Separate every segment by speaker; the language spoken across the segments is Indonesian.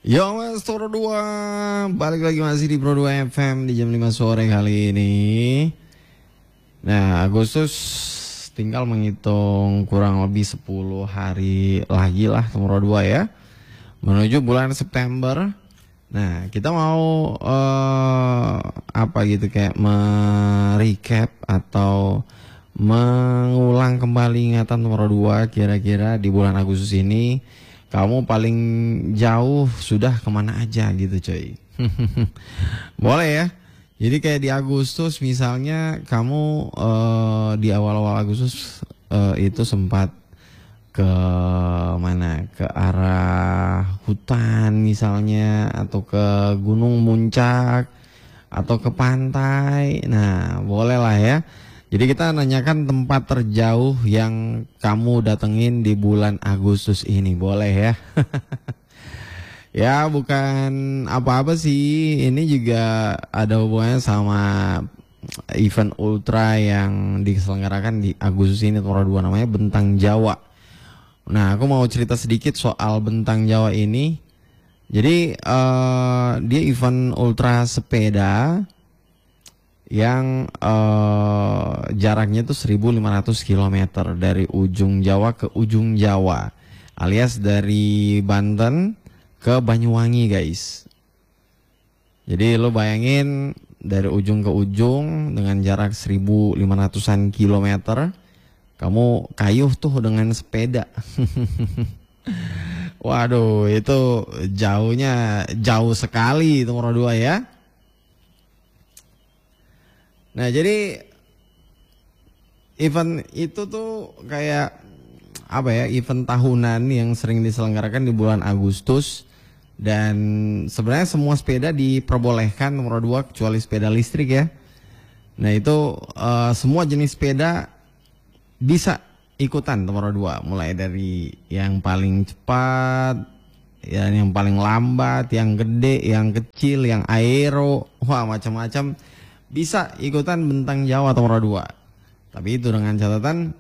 Speaker 1: Yo mas Pro 2, balik lagi masih di Pro 2 FM di jam 5 sore kali ini. Nah, Agustus tinggal menghitung kurang lebih 10 hari lagi lah Pro 2 ya, menuju bulan September. Nah, kita mau apa gitu, kayak merecap atau mengulang kembali ingatan Pro 2. Kira-kira di bulan Agustus ini kamu paling jauh sudah kemana aja gitu coy. Boleh ya. Jadi kayak di Agustus misalnya kamu di awal-awal Agustus itu sempat ke mana? Ke arah hutan misalnya, atau ke Gunung Muncak, atau ke pantai. Nah boleh lah ya. Jadi kita nanyakan tempat terjauh yang kamu datengin di bulan Agustus ini, boleh ya? Ya bukan apa-apa sih, ini juga ada hubungannya sama event ultra yang diselenggarakan di Agustus ini, Tora 2, namanya Bentang Jawa. Nah aku mau cerita sedikit soal Bentang Jawa ini. Jadi dia event ultra sepeda yang jaraknya itu 1.500 km dari ujung Jawa ke ujung Jawa, alias dari Banten ke Banyuwangi guys. Jadi lo bayangin dari ujung ke ujung dengan jarak 1.500-an kilometer, kamu kayuh tuh dengan sepeda. Waduh, itu jauhnya jauh sekali itu nomor 2 ya. Nah jadi event itu tuh kayak apa ya, event tahunan yang sering diselenggarakan di bulan Agustus. Dan sebenarnya semua sepeda diperbolehkan nomor 2 kecuali sepeda listrik ya. Nah itu semua jenis sepeda bisa ikutan nomor 2, mulai dari yang paling cepat, yang paling lambat, yang gede, yang kecil, yang aero, wah macam-macam bisa ikutan Bentang Jawa nomor 2. Tapi itu dengan catatan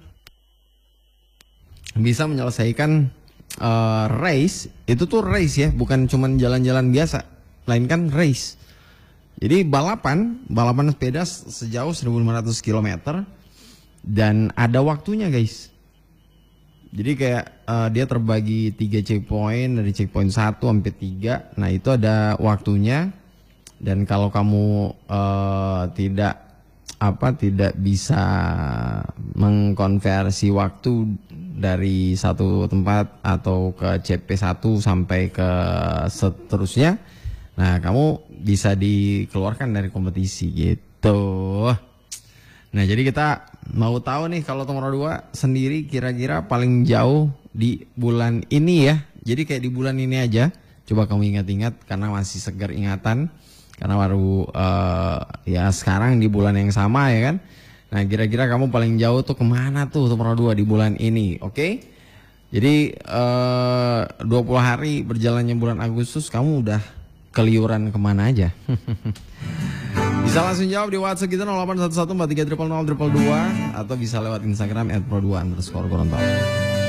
Speaker 1: bisa menyelesaikan race. Itu tuh race ya, bukan cuman jalan-jalan biasa, melainkan race. Jadi balapan sepeda sejauh 1.500 km dan ada waktunya guys. Jadi kayak dia terbagi 3 checkpoint, dari checkpoint 1 sampai 3. Nah itu ada waktunya. Dan kalau kamu tidak bisa mengkonversi waktu dari satu tempat atau ke CP1 sampai ke seterusnya, nah kamu bisa dikeluarkan dari kompetisi gitu. Nah jadi kita mau tahu nih kalau nomor 2 sendiri kira-kira paling jauh di bulan ini ya. Jadi kayak di bulan ini aja, coba kamu ingat-ingat karena masih segar ingatan. Karena baru ya sekarang di bulan yang sama ya kan. Nah kira-kira kamu paling jauh tuh kemana tuh nomor 2 di bulan ini, oke? Jadi 20 hari berjalannya bulan Agustus, kamu udah keliuran kemana aja? Bisa langsung jawab di WhatsApp kita 081143000022 atau bisa lewat Instagram @pro2_gorontalo.